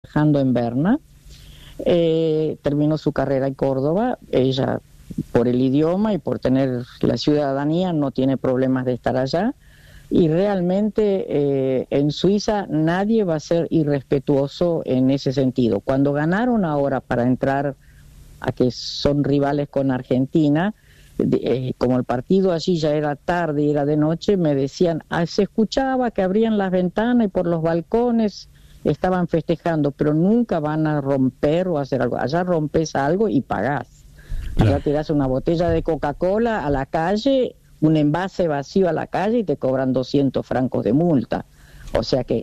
trabajando en Berna, terminó su carrera en Córdoba. Ella, por el idioma y por tener la ciudadanía, no tiene problemas de estar allá. Y realmente en Suiza nadie va a ser irrespetuoso en ese sentido. Cuando ganaron ahora para entrar a que son rivales con Argentina, como el partido allí ya era tarde y era de noche, me decían, se escuchaba que abrían las ventanas y por los balcones estaban festejando, pero nunca van a romper o hacer algo. Allá rompes algo y pagás. Allá tirás una botella de Coca-Cola a la calle, un envase vacío a la calle y te cobran 200 francos de multa. O sea que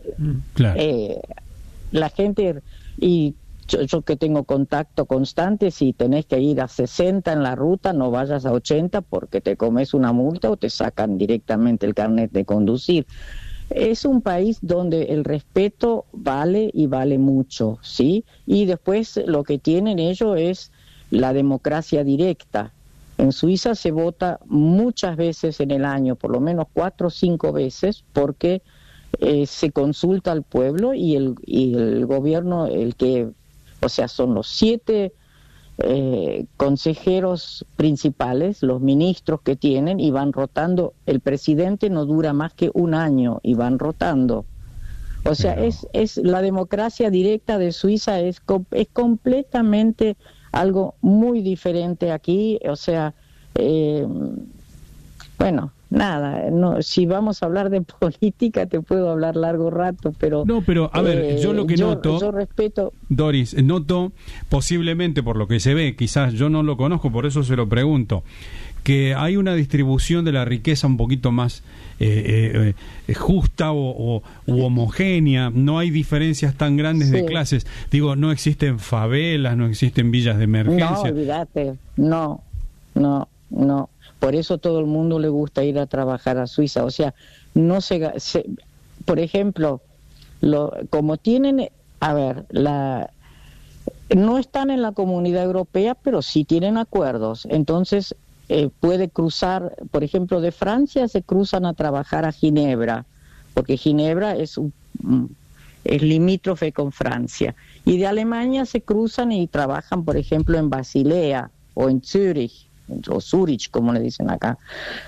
la gente, y yo que tengo contacto constante, si tenés que ir a 60 en la ruta, no vayas a 80 porque te comes una multa o te sacan directamente el carnet de conducir. Es un país donde el respeto vale y vale mucho, ¿sí? Y después lo que tienen ellos es la democracia directa. En Suiza se vota muchas veces en el año, por lo menos 4 o 5 veces, porque se consulta al pueblo y el gobierno, o sea, son los 7 consejeros principales, los ministros que tienen, y van rotando. El presidente no dura más que un año y van rotando. O sea, es la democracia directa de Suiza es completamente algo muy diferente aquí. O sea, bueno, nada, no, si vamos a hablar de política te puedo hablar largo rato, pero... No, pero a ver, yo lo que noto... Yo respeto... Doris, noto posiblemente por lo que se ve, quizás yo no lo conozco, por eso se lo pregunto, que hay una distribución de la riqueza un poquito más justa u homogénea, no hay diferencias tan grandes de clases. Digo, no existen favelas, no existen villas de emergencia. No, olvídate, no. Por eso todo el mundo le gusta ir a trabajar a Suiza. O sea, no por ejemplo, como tienen, a ver, no están en la Comunidad Europea, pero sí tienen acuerdos. Entonces, puede cruzar, por ejemplo, de Francia se cruzan a trabajar a Ginebra, porque Ginebra es limítrofe con Francia. Y de Alemania se cruzan y trabajan, por ejemplo, en Basilea o en Zúrich, o Zurich, como le dicen acá,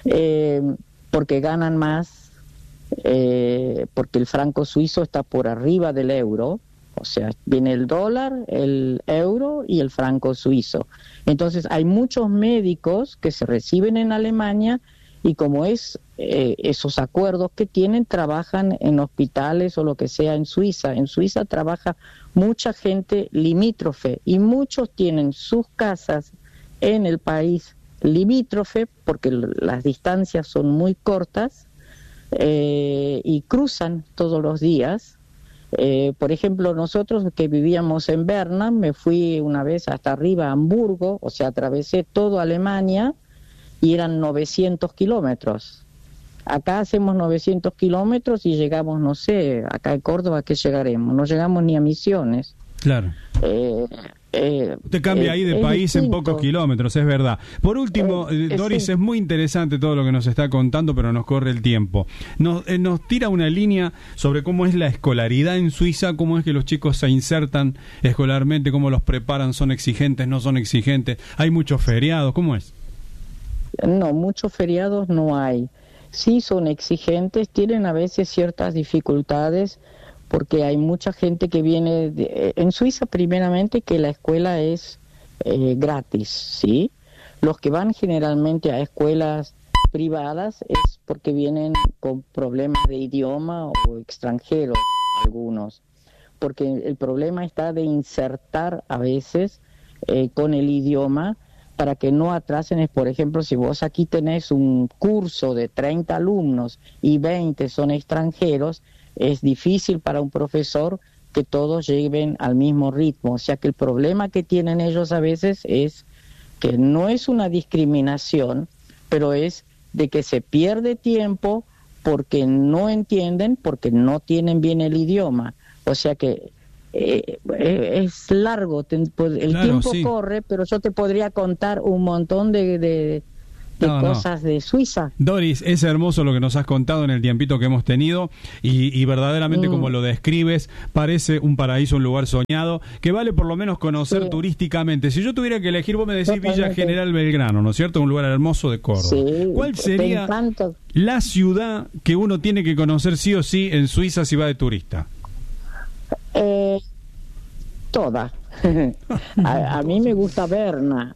porque ganan más, porque el franco suizo está por arriba del euro. O sea, viene el dólar, el euro y el franco suizo. Entonces hay muchos médicos que se reciben en Alemania y como esos acuerdos que tienen, trabajan en hospitales o lo que sea en Suiza. En Suiza trabaja mucha gente limítrofe y muchos tienen sus casas en el país limítrofe porque las distancias son muy cortas y cruzan todos los días. Por ejemplo, nosotros que vivíamos en Berna, me fui una vez hasta arriba a Hamburgo, o sea, atravesé toda Alemania y eran 900 kilómetros. Acá hacemos 900 kilómetros y llegamos, no sé, acá en Córdoba, ¿qué llegaremos? No llegamos ni a Misiones. Claro. Usted cambia ahí de país distinto. En pocos kilómetros, es verdad. Por último, Doris, es muy interesante todo lo que nos está contando, pero nos corre el tiempo. Nos tira una línea sobre cómo es la escolaridad en Suiza, cómo es que los chicos se insertan escolarmente, cómo los preparan, son exigentes, no son exigentes, hay muchos feriados, ¿cómo es? No, muchos feriados no hay. Sí son exigentes, tienen a veces ciertas dificultades, porque hay mucha gente que viene en Suiza, primeramente, que la escuela es gratis, ¿sí? Los que van generalmente a escuelas privadas es porque vienen con problemas de idioma o extranjeros, algunos, porque el problema está de insertar a veces con el idioma para que no atrasen. Por ejemplo, si vos aquí tenés un curso de 30 alumnos y 20 son extranjeros, es difícil para un profesor que todos lleguen al mismo ritmo. O sea que el problema que tienen ellos a veces es que no es una discriminación, pero es de que se pierde tiempo porque no entienden, porque no tienen bien el idioma. O sea que es largo, el tiempo sí corre, pero yo te podría contar un montón de cosas de Suiza. Doris, es hermoso lo que nos has contado en el tiempito que hemos tenido y verdaderamente como lo describes, parece un paraíso, un lugar soñado, que vale por lo menos conocer turísticamente. Si yo tuviera que elegir, vos me decís Villa General Belgrano, ¿no es cierto? Un lugar hermoso de Córdoba. Sí, ¿Cuál sería la ciudad que uno tiene que conocer sí o sí en Suiza si va de turista? Toda. A mí me gusta Berna.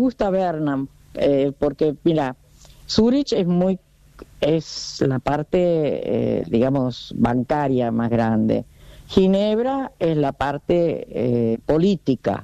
Porque mira, Zurich es la parte digamos bancaria más grande. Ginebra es la parte política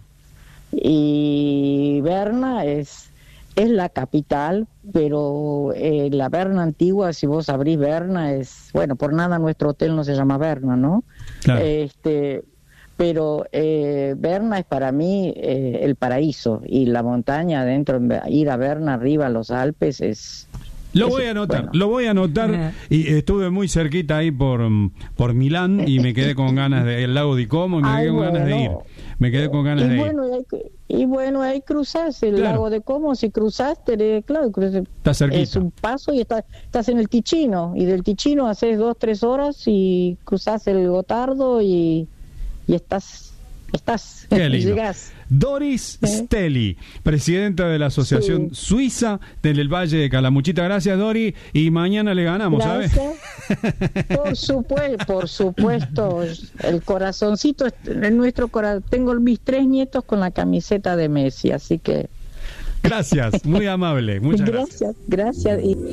y Berna es la capital, pero la Berna antigua, si vos abrís Berna, bueno, por nada nuestro hotel no se llama Berna, ¿no? Claro. Pero Berna es para mí el paraíso, y la montaña adentro, ir a Berna arriba a los Alpes Lo voy a anotar, y estuve muy cerquita ahí por Milán y me quedé con ganas el lago di Como y me quedé con ganas de ir. Me quedé con ganas de ir. Y bueno, ahí cruzás el lago de Como, si cruzaste, claro, está cerquita. Es un paso y estás en el Ticino, y del Ticino haces 2-3 horas y cruzás el Gotardo y estás Qué lindo. llegás. Doris Stelli, presidenta de la Asociación Suiza del Valle de Calamuchita. Gracias, Dori, y mañana le ganamos, ¿sabes? Por supuesto, el corazoncito en nuestro corazón. Tengo mis 3 nietos con la camiseta de Messi, así que gracias, muy amable, muchas gracias. Gracias.